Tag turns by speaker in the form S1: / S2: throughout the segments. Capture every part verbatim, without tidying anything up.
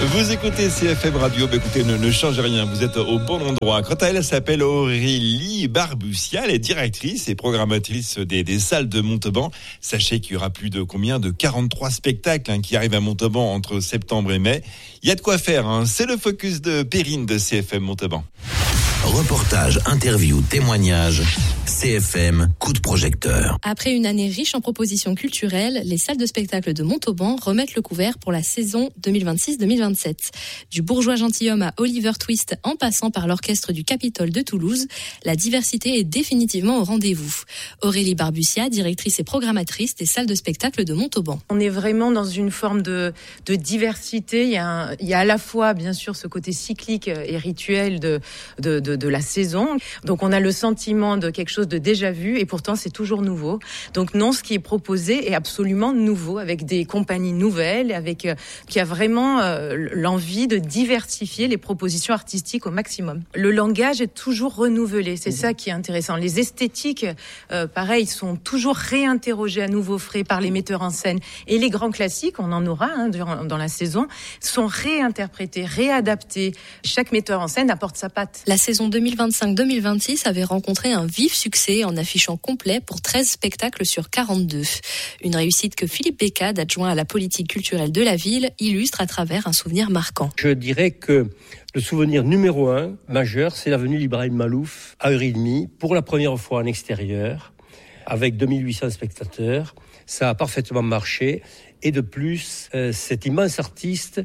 S1: Vous écoutez C F M Radio, bah écoutez, ne, ne changez rien, vous êtes au bon endroit. Quant à elle, elle s'appelle Aurélie Barbussia, elle est directrice et programmatrice des, des salles de Montauban. Sachez qu'il y aura plus de combien de quarante-trois spectacles hein, qui arrivent à Montauban entre septembre et mai. Il y a de quoi faire, hein. C'est le focus de Perrine de C F M Montauban.
S2: Reportage, interview, témoignage, C F M, coup de projecteur.
S3: Après une année riche en propositions culturelles, les salles de spectacle de Montauban remettent le couvert pour la saison deux mille vingt-six deux mille vingt-sept. Du bourgeois gentilhomme à Oliver Twist en passant par l'orchestre du Capitole de Toulouse, la diversité est définitivement au rendez-vous. Aurélie Barbussia, directrice et programmatrice des salles de spectacle de Montauban.
S4: On est vraiment dans une forme de, de diversité. Il y, a un, il y a à la fois, bien sûr, ce côté cyclique et rituel de, de, de de la saison. Donc on a le sentiment de quelque chose de déjà vu et pourtant c'est toujours nouveau. Donc non, ce qui est proposé est absolument nouveau avec des compagnies nouvelles, avec euh, qui a vraiment euh, l'envie de diversifier les propositions artistiques au maximum. Le langage est toujours renouvelé, c'est mmh. ça qui est intéressant. Les esthétiques, euh, pareil, sont toujours réinterrogées à nouveau frais par les metteurs en scène et les grands classiques, on en aura hein, durant, dans la saison, sont réinterprétés, réadaptés. Chaque metteur en scène apporte sa patte.
S3: La saison deux mille vingt-cinq deux mille vingt-six avait rencontré un vif succès en affichant complet pour treize spectacles sur quarante-deux. Une réussite que Philippe Bécade, adjoint à la politique culturelle de la ville, illustre à travers un souvenir marquant.
S5: Je dirais que le souvenir numéro un, majeur, c'est la venue d'Ibrahim Malouf à Eurythmie, pour la première fois en extérieur, avec deux mille huit cents spectateurs. Ça a parfaitement marché. Et de plus, euh, cet immense artiste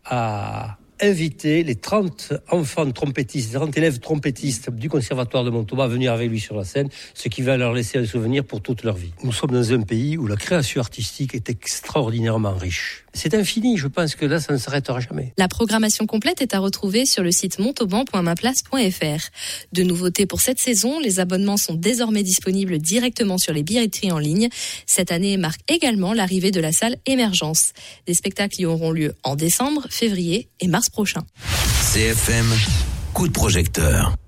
S5: a inviter les trente enfants trompettistes, les trente élèves trompettistes du Conservatoire de Montauban à venir avec lui sur la scène, ce qui va leur laisser un souvenir pour toute leur vie. Nous sommes dans un pays où la création artistique est extraordinairement riche. C'est infini, je pense que là, ça ne s'arrêtera jamais.
S3: La programmation complète est à retrouver sur le site montauban point maplace point f r. De nouveautés pour cette saison, les abonnements sont désormais disponibles directement sur les billetteries en ligne. Cette année marque également l'arrivée de la salle Émergence. Des spectacles y auront lieu en décembre, février et mars prochain.
S2: C F M, coup de projecteur.